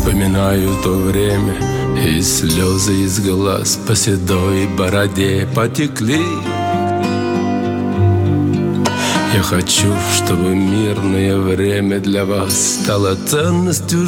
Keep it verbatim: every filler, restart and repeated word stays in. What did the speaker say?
Вспоминаю то время, и слезы из глаз по седой бороде потекли. Я хочу, чтобы мирное время для вас стало ценностью